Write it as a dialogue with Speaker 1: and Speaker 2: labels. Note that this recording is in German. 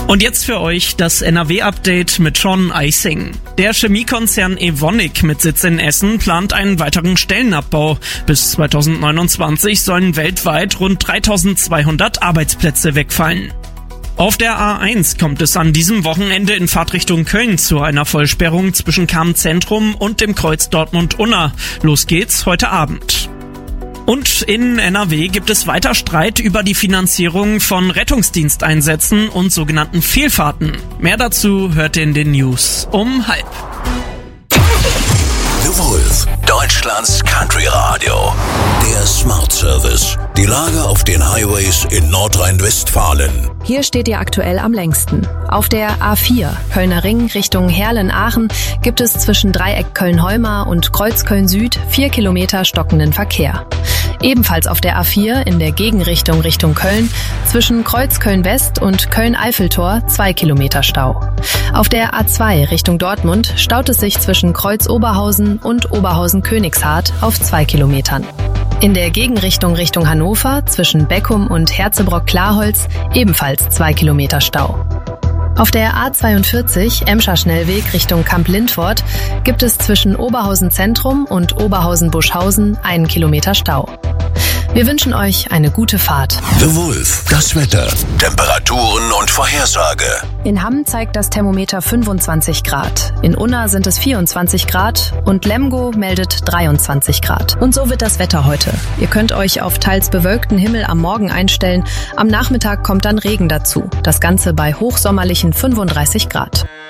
Speaker 1: Und jetzt für euch das NRW-Update mit Sean Eising. Der Chemiekonzern Evonik mit Sitz in Essen plant einen weiteren Stellenabbau. Bis 2029 sollen weltweit rund 3200 Arbeitsplätze wegfallen. Auf der A1 kommt es an diesem Wochenende in Fahrtrichtung Köln zu einer Vollsperrung zwischen Cham-Zentrum und dem Kreuz Dortmund-Unna. Los geht's heute Abend. Und in NRW gibt es weiter Streit über die Finanzierung von Rettungsdiensteinsätzen und sogenannten Fehlfahrten. Mehr dazu hört ihr in den News um 12:30.
Speaker 2: The Wolf, Deutschlands Country Radio. Der Smart Service. Die Lage auf den Highways in Nordrhein-Westfalen.
Speaker 3: Hier steht ihr aktuell am längsten. Auf der A4 Kölner Ring Richtung Herlen-Aachen gibt es zwischen Dreieck Köln-Heumar und Kreuz Köln-Süd 4 Kilometer stockenden Verkehr. Ebenfalls auf der A4 in der Gegenrichtung Richtung Köln zwischen Kreuz Köln-West und Köln-Eiffeltor 2 Kilometer Stau. Auf der A2 Richtung Dortmund staut es sich zwischen Kreuz Oberhausen und Oberhausen-Königshardt auf 2 Kilometern. In der Gegenrichtung Richtung Hannover zwischen Beckum und Herzebrock-Klarholz ebenfalls 2 Kilometer Stau. Auf der A42 Emscher Schnellweg Richtung Kamp-Lindfort gibt es zwischen Oberhausen Zentrum und Oberhausen-Buschhausen 1 Kilometer Stau. Wir wünschen euch eine gute Fahrt.
Speaker 2: The Wolf, das Wetter, Temperaturen und Vorhersage.
Speaker 3: In Hamm zeigt das Thermometer 25 Grad. In Unna sind es 24 Grad und Lemgo meldet 23 Grad. Und so wird das Wetter heute. Ihr könnt euch auf teils bewölkten Himmel am Morgen einstellen. Am Nachmittag kommt dann Regen dazu. Das Ganze bei hochsommerlichen 35 Grad.